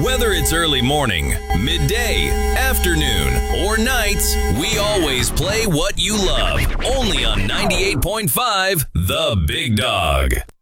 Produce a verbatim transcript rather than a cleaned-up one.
Whether it's early morning, midday, afternoon, or nights, we always play what you love. Only on ninety-eight point five The Big Dog.